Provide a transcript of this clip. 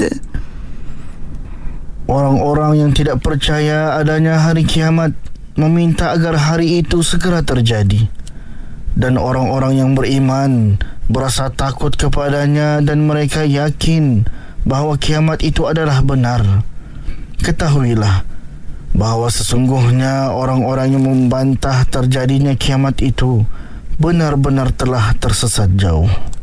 kita. Orang-orang yang tidak percaya adanya hari kiamat meminta agar hari itu segera terjadi. Dan orang-orang yang beriman berasa takut kepadanya dan mereka yakin bahawa kiamat itu adalah benar. Ketahuilah bahawa sesungguhnya orang-orang yang membantah terjadinya kiamat itu benar-benar telah tersesat jauh.